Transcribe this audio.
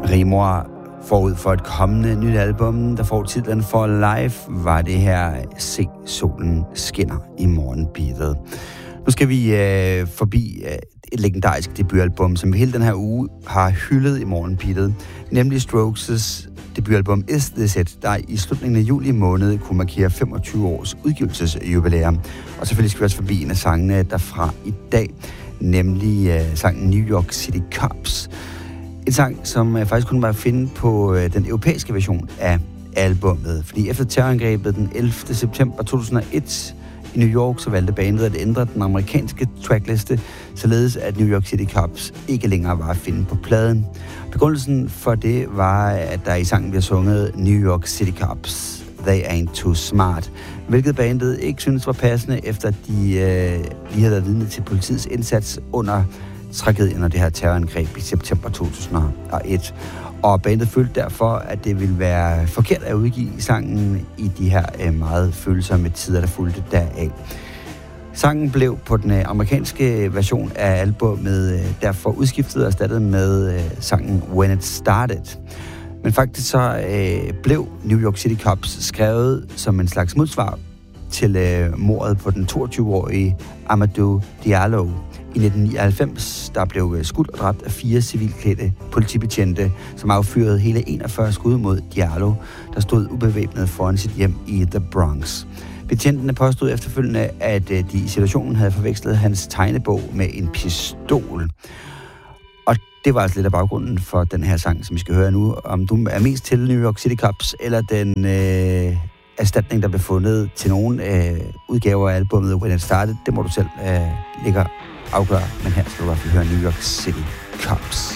Rimor forud for et kommende nyt album, der får titlen For Life, var det her Se solen skinner i morgenbeatet. Nu skal vi forbi et legendarisk debutalbum, som vi hele den her uge har hyldet i morgenbeatet, nemlig Strokes' debutalbum Is This It, der i slutningen af juli måned kunne markere 25 års udgivelsesjubilæum. Og selvfølgelig skal vi også forbi en af sangene derfra i dag, nemlig sangen New York City Cops. En sang, som faktisk kunne være at finde på den europæiske version af albummet. Fordi efter terrorangrebet den 11. september 2001 i New York, så valgte bandet at ændre den amerikanske trackliste, således at New York City Cops ikke længere var at finde på pladen. Begrundelsen for det var, at der i sangen bliver sunget New York City Cops, They Ain't Too Smart, hvilket bandet ikke synes var passende, efter de lige havde været vidne til politiets indsats under tragedien af det her terrorangreb i september 2001. Og bandet følte derfor, at det ville være forkert at udgive sangen i de her meget følsomme tider, der fulgte deraf. Sangen blev på den amerikanske version af albummet derfor udskiftet og erstattet med sangen When It Started. Men faktisk så blev New York City Cops skrevet som en slags modsvar til mordet på den 22-årige Amadou Diallo i 1999, der blev skudt og dræbt af 4 civilklædte politibetjente, som affyrede hele 41 skud mod Diallo, der stod ubevæbnet foran sit hjem i The Bronx. Betjentene påstod efterfølgende, at de i situationen havde forvekslet hans tegnebog med en pistol. Og det var altså lidt af baggrunden for den her sang, som vi skal høre nu. Om du er mest til New York City Cops, eller den erstatning, der blev fundet til nogle udgaver af albumet When It Started, det må du selv ligge afgøre. Men her skal du i hvert fald høre New York City Cops.